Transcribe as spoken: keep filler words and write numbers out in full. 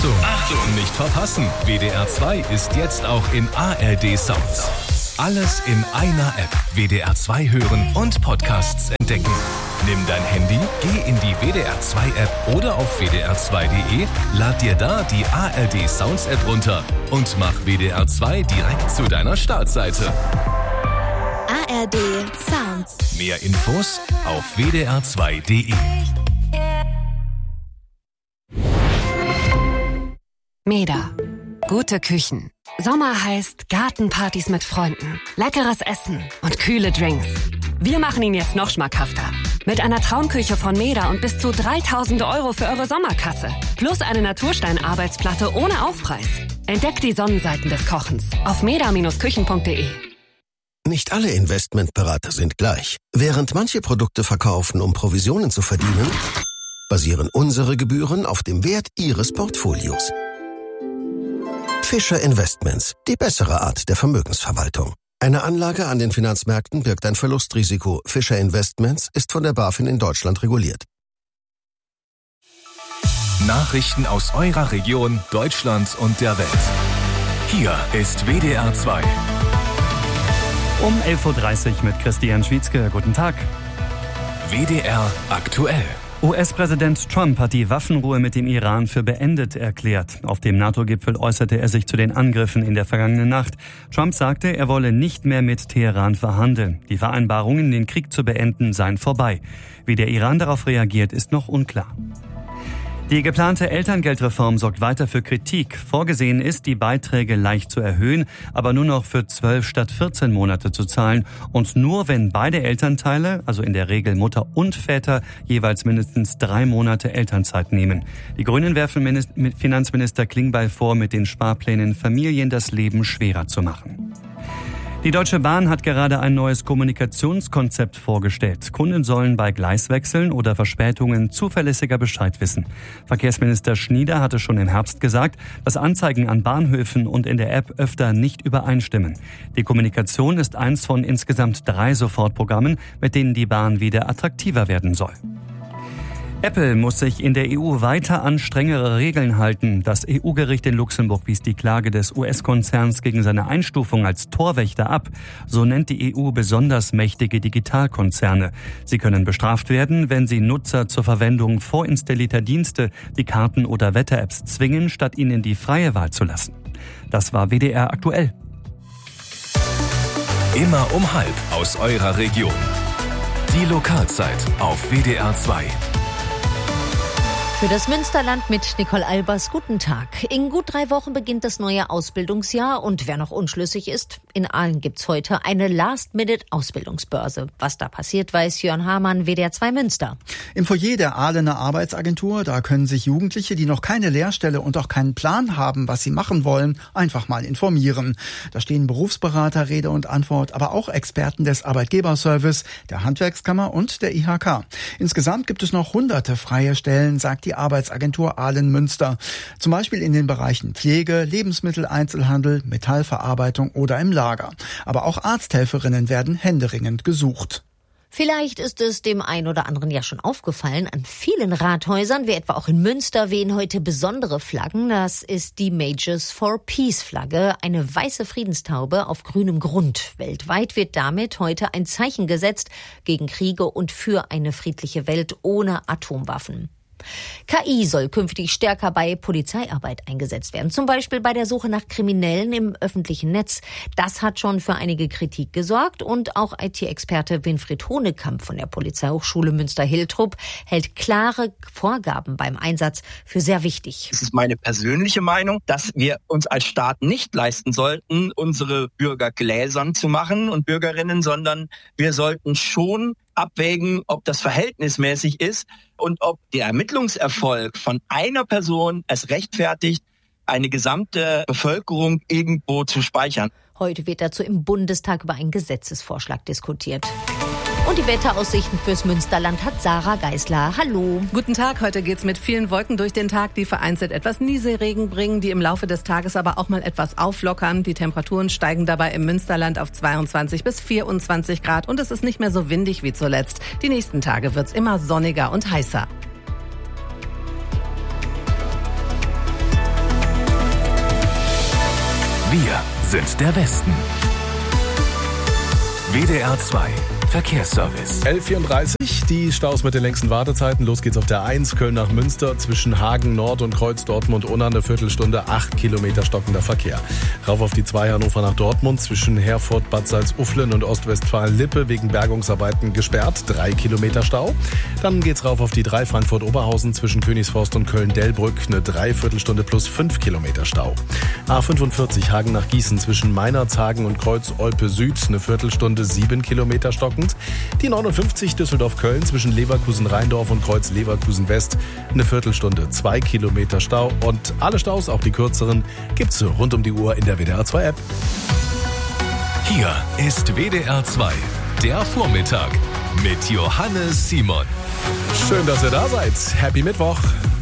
Achtung, Achtung, nicht verpassen. W D R zwei ist jetzt auch in A R D Sounds. Alles in einer App. W D R zwei hören und Podcasts entdecken. Nimm dein Handy, geh in die W D R zwei App oder auf w d r zwei punkt d e, lad dir da die A R D Sounds App runter und mach W D R zwei direkt zu deiner Startseite. A R D Sounds. Mehr Infos auf w d r zwei punkt d e. Meda. Gute Küchen. Sommer heißt Gartenpartys mit Freunden, leckeres Essen und kühle Drinks. Wir machen ihn jetzt noch schmackhafter. Mit einer Traumküche von Meda und bis zu dreitausend Euro für eure Sommerkasse. Plus eine Naturstein-Arbeitsplatte ohne Aufpreis. Entdeckt die Sonnenseiten des Kochens auf meda Bindestrich küchen punkt d e. Nicht alle Investmentberater sind gleich. Während manche Produkte verkaufen, um Provisionen zu verdienen, basieren unsere Gebühren auf dem Wert Ihres Portfolios. Fischer Investments, die bessere Art der Vermögensverwaltung. Eine Anlage an den Finanzmärkten birgt ein Verlustrisiko. Fischer Investments ist von der BaFin in Deutschland reguliert. Nachrichten aus eurer Region, Deutschland und der Welt. Hier ist W D R zwei. Um elf Uhr dreißig mit Christian Schwietzke. Guten Tag. W D R aktuell. U S-Präsident Trump hat die Waffenruhe mit dem Iran für beendet erklärt. Auf dem NATO-Gipfel äußerte er sich zu den Angriffen in der vergangenen Nacht. Trump sagte, er wolle nicht mehr mit Teheran verhandeln. Die Vereinbarungen, den Krieg zu beenden, seien vorbei. Wie der Iran darauf reagiert, ist noch unklar. Die geplante Elterngeldreform sorgt weiter für Kritik. Vorgesehen ist, die Beiträge leicht zu erhöhen, aber nur noch für zwölf statt vierzehn Monate zu zahlen. Und nur wenn beide Elternteile, also in der Regel Mutter und Väter, jeweils mindestens drei Monate Elternzeit nehmen. Die Grünen werfen Finanzminister Klingbeil vor, mit den Sparplänen Familien das Leben schwerer zu machen. Die Deutsche Bahn hat gerade ein neues Kommunikationskonzept vorgestellt. Kunden sollen bei Gleiswechseln oder Verspätungen zuverlässiger Bescheid wissen. Verkehrsminister Schnieder hatte schon im Herbst gesagt, dass Anzeigen an Bahnhöfen und in der App öfter nicht übereinstimmen. Die Kommunikation ist eins von insgesamt drei Sofortprogrammen, mit denen die Bahn wieder attraktiver werden soll. Apple muss sich in der E U weiter an strengere Regeln halten. Das E U-Gericht in Luxemburg wies die Klage des U S-Konzerns gegen seine Einstufung als Torwächter ab. So nennt die E U besonders mächtige Digitalkonzerne. Sie können bestraft werden, wenn sie Nutzer zur Verwendung vorinstallierter Dienste wie Karten- oder Wetter-Apps zwingen, statt ihnen die freie Wahl zu lassen. Das war W D R aktuell. Immer um halb aus eurer Region. Die Lokalzeit auf W D R zwei. Für das Münsterland mit Nicole Albers, guten Tag. In gut drei Wochen beginnt das neue Ausbildungsjahr und wer noch unschlüssig ist, in Aalen gibt's heute eine Last-Minute-Ausbildungsbörse. Was da passiert, weiß Jörn Hamann, W D R zwei Münster. Im Foyer der Aalener Arbeitsagentur, da können sich Jugendliche, die noch keine Lehrstelle und auch keinen Plan haben, was sie machen wollen, einfach mal informieren. Da stehen Berufsberater Rede und Antwort, aber auch Experten des Arbeitgeberservice, der Handwerkskammer und der I H K. Insgesamt gibt es noch hunderte freie Stellen, sagt die Arbeitsagentur Aalen-Münster. Zum Beispiel in den Bereichen Pflege, Lebensmitteleinzelhandel, Metallverarbeitung oder im Lager. Aber auch Arzthelferinnen werden händeringend gesucht. Vielleicht ist es dem einen oder anderen ja schon aufgefallen, an vielen Rathäusern, wie etwa auch in Münster, wehen heute besondere Flaggen. Das ist die Majors for Peace Flagge, eine weiße Friedenstaube auf grünem Grund. Weltweit wird damit heute ein Zeichen gesetzt gegen Kriege und für eine friedliche Welt ohne Atomwaffen. K I soll künftig stärker bei Polizeiarbeit eingesetzt werden, zum Beispiel bei der Suche nach Kriminellen im öffentlichen Netz. Das hat schon für einige Kritik gesorgt und auch I T-Experte Winfried Honekamp von der Polizeihochschule Münster-Hiltrup hält klare Vorgaben beim Einsatz für sehr wichtig. Es ist meine persönliche Meinung, dass wir uns als Staat nicht leisten sollten, unsere Bürger gläsern zu machen und Bürgerinnen, sondern wir sollten schon abwägen, ob das verhältnismäßig ist und ob der Ermittlungserfolg von einer Person es rechtfertigt, eine gesamte Bevölkerung irgendwo zu speichern. Heute wird dazu im Bundestag über einen Gesetzesvorschlag diskutiert. Und die Wetteraussichten fürs Münsterland hat Sarah Geisler. Hallo. Guten Tag, heute geht's mit vielen Wolken durch den Tag, die vereinzelt etwas Nieselregen bringen, die im Laufe des Tages aber auch mal etwas auflockern. Die Temperaturen steigen dabei im Münsterland auf zweiundzwanzig bis vierundzwanzig Grad und es ist nicht mehr so windig wie zuletzt. Die nächsten Tage wird's immer sonniger und heißer. Wir sind der Westen. W D R zwei Verkehrsservice. elf Uhr vierunddreißig, die Staus mit den längsten Wartezeiten. Los geht's auf der eins, Köln nach Münster, zwischen Hagen Nord und Kreuz Dortmund-Unna, eine Viertelstunde, acht Kilometer stockender Verkehr. Rauf auf die zwei, Hannover nach Dortmund, zwischen Herford, Bad Salzuflen und Ostwestfalen-Lippe wegen Bergungsarbeiten gesperrt, drei Kilometer Stau. Dann geht's rauf auf die drei, Frankfurt-Oberhausen, zwischen Königsforst und Köln-Dellbrück, eine Dreiviertelstunde plus fünf Kilometer Stau. A fünfundvierzig, Hagen nach Gießen, zwischen Meinerz, Hagen und Kreuz Olpe Süd, eine Viertelstunde, sieben Kilometer stockend. Die neunundfünfzig, Düsseldorf-Köln, zwischen Leverkusen-Rheindorf und Kreuz Leverkusen-West, eine Viertelstunde, zwei Kilometer Stau. Und alle Staus, auch die kürzeren, gibt's rund um die Uhr in der W D R zwei App. Hier ist W D R zwei, der Vormittag mit Johannes Simon. Schön, dass ihr da seid. Happy Mittwoch.